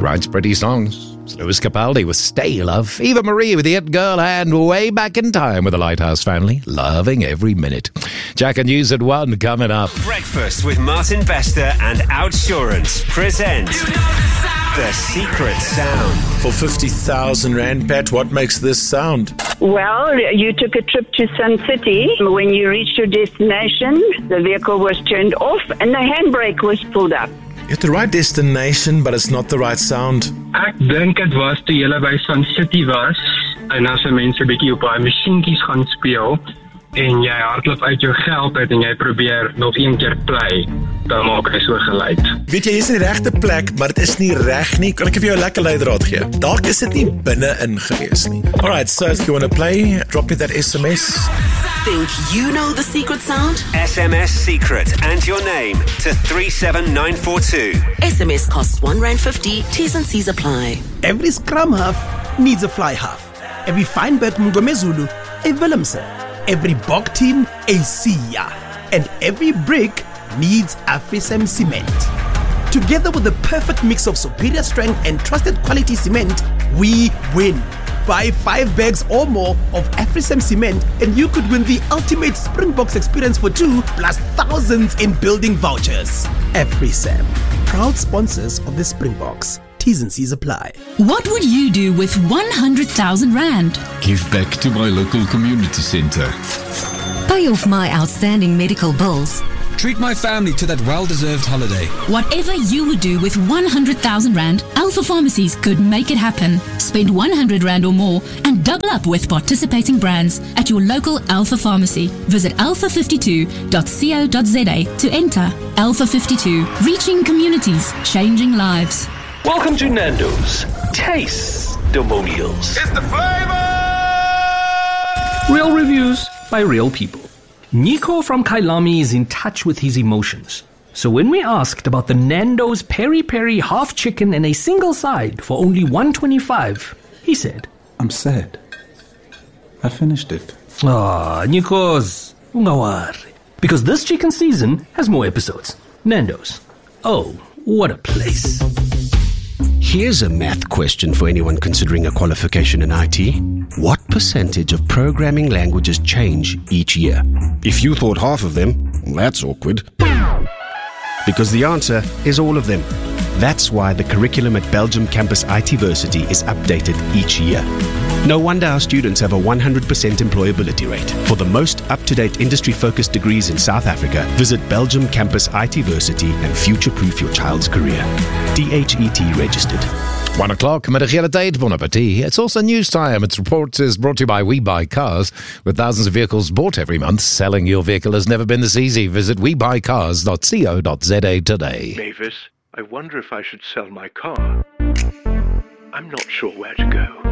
writes pretty songs. It's Lewis Capaldi with Stay Love. Eva Marie with the It Girl and Way Back in Time with the Lighthouse Family. Loving every minute. Jack and News at 1 coming up. Breakfast with Martin Bester and Outsurance present The Secret Sound. For 50,000 Rand, Pat, what makes this sound? Well, you took a trip to Sun City. When you reached your destination, the vehicle was turned off and the handbrake was pulled up. You're at the right destination, but it's not the right sound. Ek dink dit was toe julle by Sun City was en as mense bietjie op daai masjienkies gaan speel en jy hardloop uit jou geld uit en jy probeer nog een keer play, dan maak hy so geluid. Weet jy, jy is in die regte plek, maar dit is nie reg nie. Kan ek vir jou 'n lekker leidraad gee? Dalk is dit nie binne-in gewees nie. Alright, so if you want to play, drop me that SMS. Think you know the secret sound? SMS Secret and your name to 37942. SMS costs R1.50. T's and C's apply. Every scrum half needs a fly half. Every Feinberg Mngomezulu, a Willemse. Every Bok team, a Sia. And every brick needs AfriSam cement. Together with the perfect mix of superior strength and trusted quality cement, we win. Buy 5 bags or more of AfriSam cement and you could win the ultimate Springboks experience for 2 plus thousands in building vouchers. AfriSam, proud sponsors of the Springboks. T's and C's apply. What would you do with 100,000 Rand? Give back to my local community centre. Pay off my outstanding medical bills. Treat my family to that well-deserved holiday. Whatever you would do with 100,000 Rand, Alpha Pharmacies could make it happen. Spend 100 Rand or more and double up with participating brands at your local Alpha Pharmacy. Visit alpha52.co.za to enter. Alpha 52, reaching communities, changing lives. Welcome to Nando's Taste-Demonials. It's the flavor! Real reviews by real people. Nico from Kailami is in touch with his emotions. So when we asked about the Nando's Peri Peri half chicken and a single side for only $1.25, he said, I'm sad. I finished it. Nikos, ungawari. Because this chicken season has more episodes. Nando's. Oh, what a place. Here's a math question for anyone considering a qualification in IT. What percentage of programming languages change each year? If you thought half of them, that's awkward. Because the answer is all of them. That's why the curriculum at Belgium Campus ITversity is updated each year. No wonder our students have a 100% employability rate. For the most up-to-date industry-focused degrees in South Africa, visit Belgium Campus ITversity and future-proof your child's career. DHET registered. 1 o'clock, met een gele tijd, bon appetit. It's also news time. Its report is brought to you by We Buy Cars. With thousands of vehicles bought every month, selling your vehicle has never been this easy. Visit webuycars.co.za today. Mavis, I wonder if I should sell my car. I'm not sure where to go.